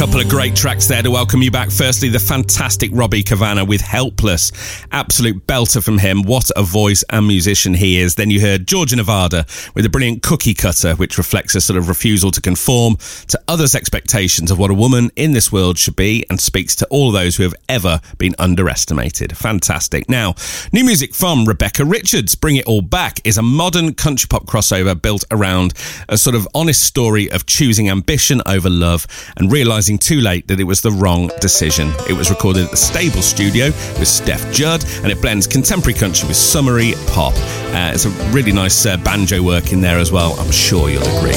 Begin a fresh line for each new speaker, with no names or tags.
Couple of great tracks there to welcome you back. Firstly, the fantastic Robbie Cavana with Helpless. Absolute belter from him. What a voice and musician he is. Then you heard Georgia Nevada with a brilliant Cookie Cutter, which reflects a sort of refusal to conform to others' expectations of what a woman in this world should be, and speaks to all those who have ever been underestimated. Fantastic. Now, new music from Rebecca Richards. Bring It All Back is a modern country pop crossover built around a sort of honest story of choosing ambition over love and realising too late that it was the wrong decision. It was recorded at the Stable Studio with Steph Judd, and it blends contemporary country with summery pop. It's a really nice banjo work in there as well. I'm sure you'll agree.